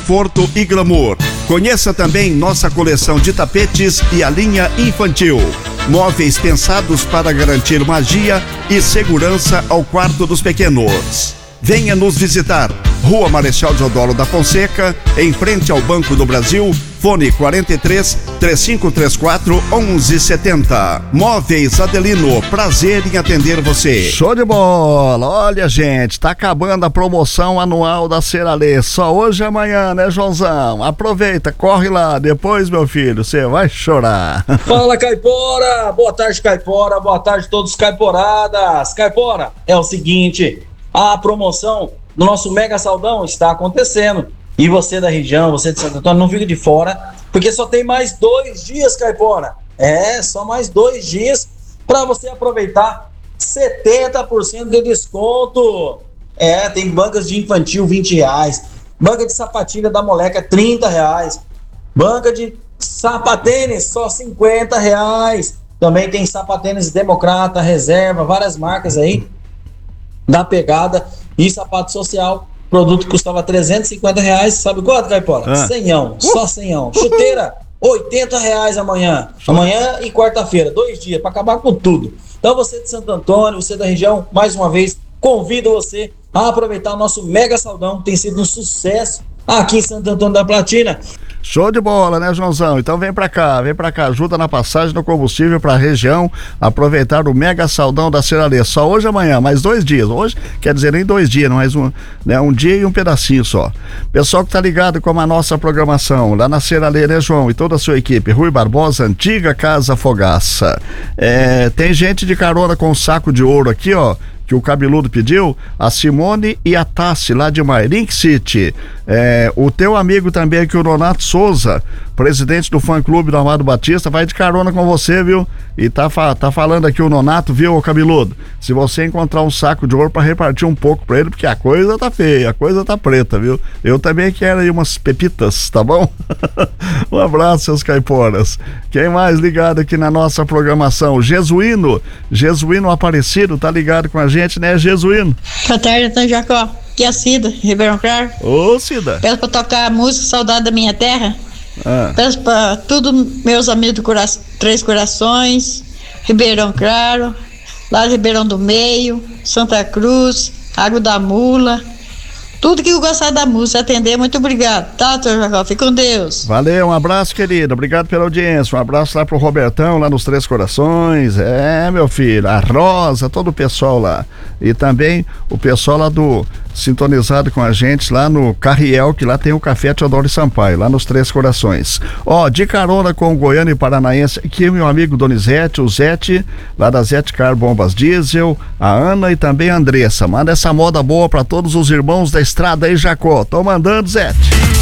conforto e glamour. Conheça também nossa coleção de tapetes e a linha infantil. Móveis pensados para garantir magia e segurança ao quarto dos pequenos. Venha nos visitar. Rua Marechal Deodoro da Fonseca, em frente ao Banco do Brasil. Fone 43 3534 1170. Móveis Adelino, prazer em atender você. Show de bola! Olha, gente, tá acabando a promoção anual da Cearalê. Só hoje e amanhã, né, Joãozão? Aproveita, corre lá. Depois, meu filho, você vai chorar. Fala, Caipora! Boa tarde, Caipora. Boa tarde a todos, Caiporadas. Caipora, é o seguinte, a promoção do nosso Mega Saldão está acontecendo. E você da região, você de Santo Antônio, não fica de fora, porque só tem mais 2 dias, Caipora. Só mais 2 dias para você aproveitar 70% de desconto. Tem bancas de infantil R$20, banca de sapatilha da moleca R$30, banca de sapatênis só R$50. Também tem sapatênis Democrata, Reserva, várias marcas aí da pegada e sapato social. Produto custava R$350, sabe quanto, Caipora? Senhão, só senhão. Chuteira, R$80 amanhã. Amanhã e quarta-feira, 2 dias, para acabar com tudo. Então você de Santo Antônio, você da região, mais uma vez, convido você a aproveitar o nosso Mega Saldão, que tem sido um sucesso aqui em Santo Antônio da Platina. Show de bola, né, Joãozão? Então vem pra cá, ajuda na passagem do combustível pra região, aproveitar o Mega Saldão da Cearalê. Só hoje e amanhã, mais 2 dias. Hoje, quer dizer, nem 2 dias, mais um dia e um pedacinho só. Pessoal que tá ligado com a nossa programação, lá na Cearalê, né, João? E toda a sua equipe, Rui Barbosa, Antiga Casa Fogaça. Tem gente de carona com um saco de ouro aqui, ó, que o Cabeludo pediu, a Simone e a Tassi, lá de Mairink City. O teu amigo também aqui, o Nonato Souza, presidente do fã-clube do Amado Batista, vai de carona com você, viu? E tá falando aqui o Nonato, viu, ô Cabeludo? Se você encontrar um saco de ouro pra repartir um pouco pra ele, porque a coisa tá feia, a coisa tá preta, viu? Eu também quero aí umas pepitas, tá bom? Um abraço, seus caiporas. Quem mais ligado aqui na nossa programação? Jesuíno Aparecido, tá ligado com a gente, né, Jesuíno? Boa tarde, Antônio Jacó. Aqui é a Cida, Ribeirão Claro. Ô, Cida. Peço pra tocar a música Saudade da Minha Terra. Peço pra todos meus amigos do Três Corações, Ribeirão Claro, lá de Ribeirão do Meio, Santa Cruz, Água da Mula. Tudo que eu gostar da música, atender, muito obrigado, tá, Antônio Jacó? Fique com Deus. Valeu, um abraço, querido, obrigado pela audiência, um abraço lá pro Robertão, lá nos Três Corações, meu filho, a Rosa, todo o pessoal lá, e também o pessoal lá sintonizado com a gente lá no Carriel, que lá tem o Café Teodoro Sampaio, lá nos Três Corações. De carona com o Goiano e Paranaense, aqui meu amigo Donizete, o Zete, lá da Zete Car Bombas Diesel, a Ana e também a Andressa. Manda essa moda boa pra todos os irmãos da estrada aí, Jacó. Tô mandando, Zete.